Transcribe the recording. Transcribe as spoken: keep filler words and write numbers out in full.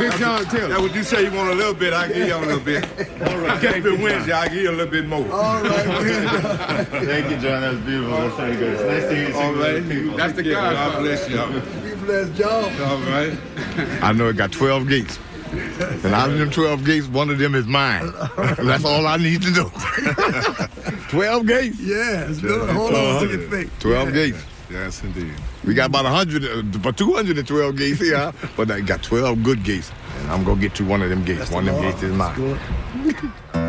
Big John Taylor. That would you say you want a little bit, I give you a little bit. All right. Catch me Wednesday, I give you a little bit more. All right, thank you, John. That's beautiful. That's very good. It's nice to hear you. All right. That's the guy. God bless you. Be blessed, John. All right. I know it got twelve gates. And out of them twelve gates, one of them is mine. That's all I need to know. twelve gates. Yes. Hold on to your feet. twelve yeah. gates. Yes, indeed. We got about one hundred, uh, about two hundred twelve gates here, but I got twelve good gates. And I'm going to get to one of them gates. That's one of them the gates is mine.